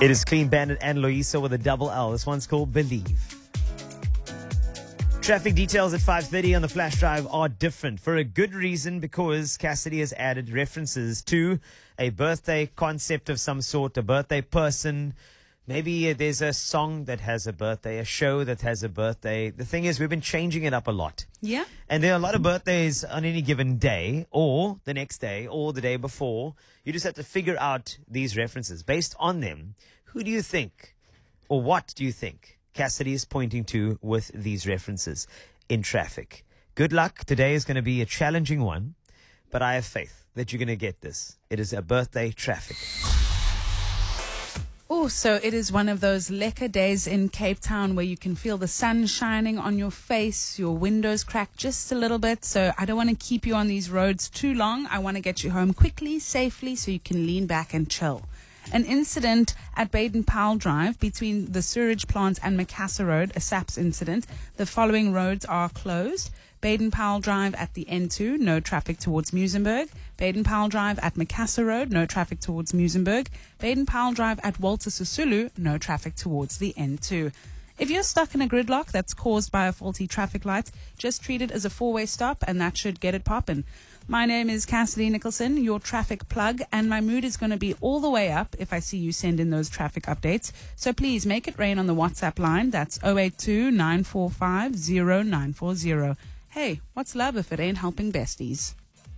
It is Clean Bandit and Loiso with a double L. This one's called Believe. Traffic details at 5:30 on the flash drive are different for a good reason, because Cassidy has added references to a birthday concept of some sort, a birthday person. Maybe there's a song that has a birthday, a show that has a birthday. The thing is, we've been changing it up a lot. Yeah. And there are a lot of birthdays on any given day, or the next day, or the day before. You just have to figure out these references. Based on them, who do you think, or what do you think Cassidy is pointing to with these references in traffic? Good luck. Today is going to be a challenging one, but I have faith that you're going to get this. It is a birthday traffic. Oh, so it is one of those lekker days in Cape Town where you can feel the sun shining on your face, your windows cracked just a little bit. So I don't want to keep you on these roads too long. I want to get you home quickly, safely, so you can lean back and chill. An incident at Baden-Powell Drive between the sewage plant and Macassar Road, a SAPS incident. The following roads are closed. Baden-Powell Drive at the N2, no traffic towards Muizenberg. Baden-Powell Drive at Macassar Road, no traffic towards Muizenberg. Baden-Powell Drive at Walter Sisulu, no traffic towards the N2. If you're stuck in a gridlock that's caused by a faulty traffic light, just treat it as a four-way stop and that should get it poppin'. My name is Cassidy Nicholson, your traffic plug, and my mood is going to be all the way up if I see you send in those traffic updates. So please make it rain on the WhatsApp line. That's 082 945 0940. Hey, what's love if it ain't helping besties?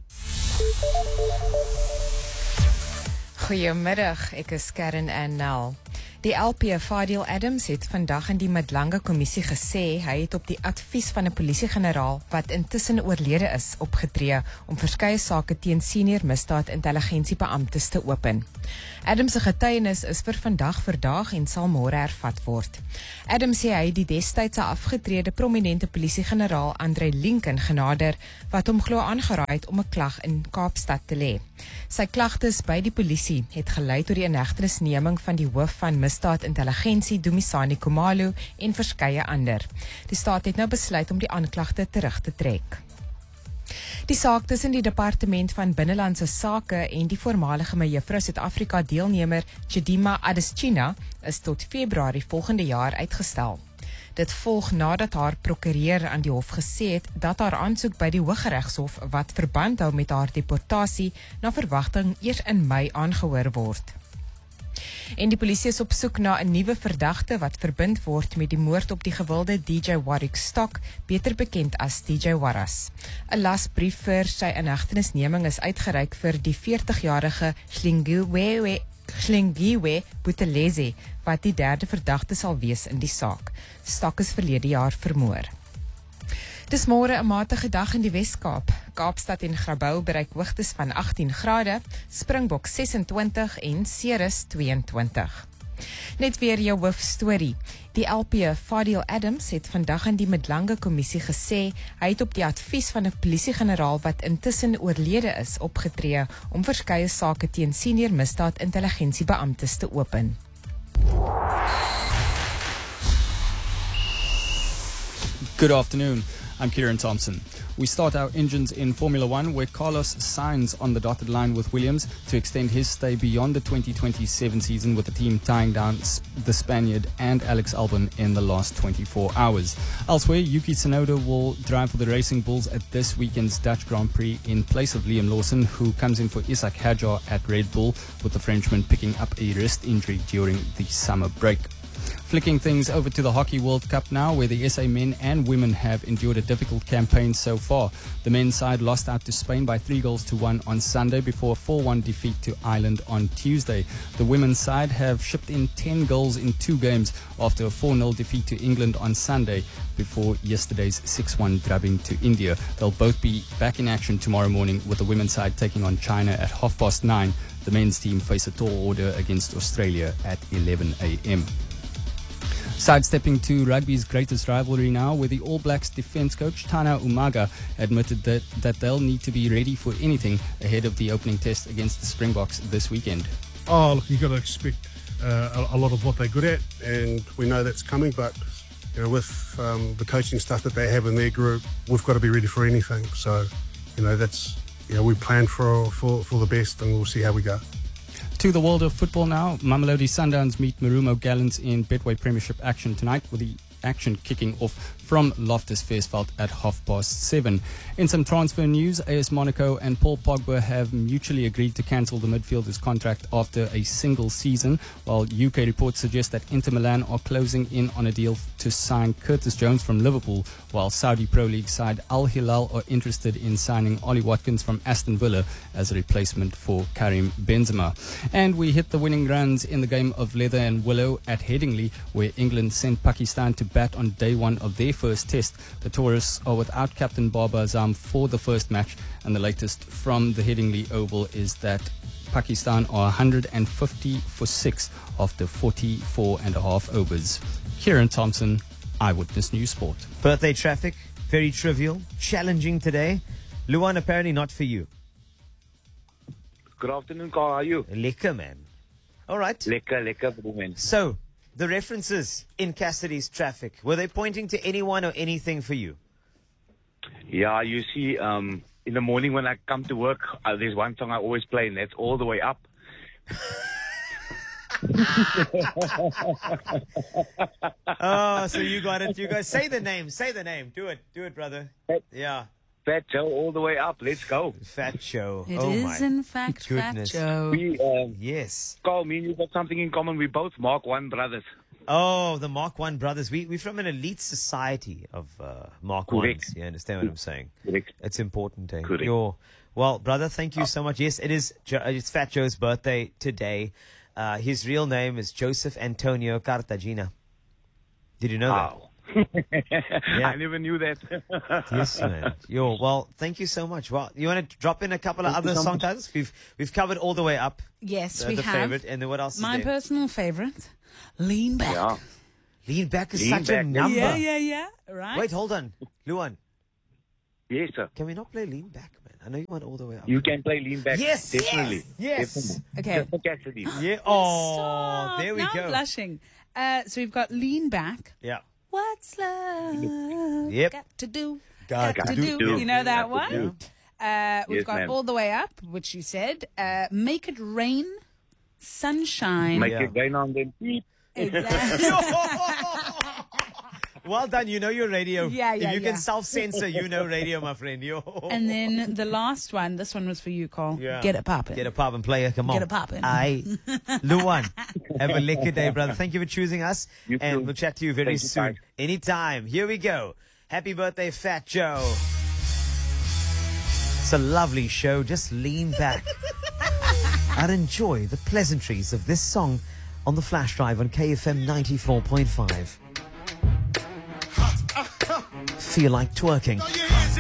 Goeiemiddag, ek is Karen en Nel. Die LP Fadil Adams het vandag in die Madlanga kommissie gesê hy het op die advies van 'n polisiegeneraal wat intussen oorlede is opgetree om verskeie sake teen senior misdaad-intelligensiebeamptes te open. Adams se getuienis is vir vandag verdaag en sal môre hervat word. Adams sê hy die destydse afgetrede prominente polisiegeneraal Andre Lincoln genader wat hom glo aangeraai het om 'n klag in Kaapstad te lê. Sy klagtes by die polisie het gelei tot die inhegtenisneming van die hoof van misdaad-intelligensie Dumisani Khumalo en verskeie ander. Die staat het nou besluit om die aanklagte terug te trek. Die saak tussen die Departement van Binnelandse Sake en die voormalige Mejuffrou Suid-Afrika deelnemer Chidima Adesina is tot Februarie volgende jaar uitgestel. Dit volg nadat haar prokureur aan die hof gesê het dat haar aansoek by die Hooggeregshof wat verband hou met haar deportasie na verwagting eers in Mei aangehoor word. En die polisie is op soek na 'n nuwe verdagte wat verbind word met die moord op die gewilde DJ Warwick Stock, beter bekend as DJ Warras. 'n Lasbrief vir sy inhegtenisneming is uitgereik vir die 40-jarige Hlengiwe Buthelezi, wat die derde verdagte sal wees in die saak. Stock is verlede jaar vermoor. Dis môre 'n matige dag in die Wes-Kaap. Kaapstad en Grabouw bereik hoogtes van 18 grade, Springbok 26 en Ceres 22. Net weer jou hoofstorie. Die LP Fadil Adams het vandag in die Madlanga kommissie gesê hy het op die advies van 'n polisiegeneraal wat intussen oorlede is opgetree om verskeie sake teen senior misdaad-intelligensiebeamptes te open. Good afternoon. I'm Kieran Thompson. We start our engines in Formula One, where Carlos signs on the dotted line with Williams to extend his stay beyond the 2027 season, with the team tying down the Spaniard and Alex Albon in the last 24 hours. Elsewhere, Yuki Tsunoda will drive for the Racing Bulls at this weekend's Dutch Grand Prix in place of Liam Lawson, who comes in for Isaac Hadjar at Red Bull, with the Frenchman picking up a wrist injury during the summer break. Flicking things over to the Hockey World Cup now, where the SA men and women have endured a difficult campaign so far. The men's side lost out to Spain by 3-1 on Sunday before a 4-1 defeat to Ireland on Tuesday. The women's side have shipped in 10 goals in 2 games after a 4-0 defeat to England on Sunday before yesterday's 6-1 drubbing to India. They'll both be back in action tomorrow morning, with the women's side taking on China at 9:30. The men's team face a tall order against Australia at 11 a.m. Sidestepping to rugby's greatest rivalry now, where the All Blacks defence coach Tana Umaga admitted that they'll need to be ready for anything ahead of the opening test against the Springboks this weekend. Oh, look, you've got to expect a lot of what they're good at, and we know that's coming, but with the coaching stuff that they have in their group, we've got to be ready for anything. So, that's we plan for the best, and we'll see how we go. To the world of football now. Mamelodi Sundowns meet Marumo Gallants in Betway Premiership action tonight, with the action kicking off from Loftus Versfeld at 7:30. In some transfer news, AS Monaco and Paul Pogba have mutually agreed to cancel the midfielder's contract after a single season, while UK reports suggest that Inter Milan are closing in on a deal to sign Curtis Jones from Liverpool, while Saudi Pro League side Al Hilal are interested in signing Ollie Watkins from Aston Villa as a replacement for Karim Benzema. And we hit the winning runs in the game of Leather and Willow at Headingley, where England sent Pakistan to bat on day one of their first test. The tourists are without captain Babar Azam for the first match, and the latest from the Headingley Oval is that Pakistan are 150 for 6 after 44 and a half overs. Kieran Thompson, Eyewitness News Sport. Birthday traffic, very trivial, challenging today. Luan, apparently not for you. Good afternoon, Carl. How are you? Lekker, man. All right. Lekker, woman. So, the references in Cassidy's traffic, were they pointing to anyone or anything for you? Yeah, you see, in the morning when I come to work, there's one song I always play, and that's All the Way Up. Oh, so you got it. You guys say the name. Do it, brother. Yeah. Fat Joe, All the Way Up. Let's go. Fat Joe. It oh is, my in fact, Fat goodness. Joe. We, Yes. Carl, me and you got something in common. We both Mark 1 brothers. Oh, the Mark 1 brothers. We're from an elite society of Mark Correct. 1s. You understand what I'm saying? Correct. It's important. Eh? Correct. Well, brother, thank you so much. Yes, it's Fat Joe's birthday today. His real name is Joseph Antonio Cartagena. Did you know Wow. Yeah. I never knew that. that? Yes, man. Well, thank you so much. Well, you want to drop in a couple of other song titles? We've covered All the Way Up, Yes, we the have. favorite, and then what else My is there? personal favorite, Lean Back. Yeah. Lean Back is Lean such a Back. number. Yeah. Right? Wait, hold on. Luan, Yes, sir. can we not play Lean Back, man? I know you want All the Way Up. You can play Lean Back. Yes, Definitely. yes. Definitely. Okay. Just for Cassidy. Yeah. Oh, Stop. there we now go. I'm blushing. So we've got Lean Back. Yeah. What's love Yep. got to do? Got to to do. do. You know that Got to one? do. We've Yes, got ma'am. All the Way Up, which you said. Make It Rain, Sunshine. Make Yeah. it rain on them. Beep. Exactly. Well done. You know your radio. Yeah, If yeah, you yeah. can self-censor, you know radio, my friend. And then the last one, this one was for you, Carl. Yeah. Get It Poppin'. Get a pop and play it. Come on. Get it poppin'. Luan, have a liquor day, brother. Thank you for choosing us. You And too. we'll chat to you very Thank you, soon. guys. Anytime. Here we go. Happy birthday, Fat Joe. It's a lovely show. Just lean back and enjoy the pleasantries of this song on the flash drive on KFM 94.5. Feel like twerking.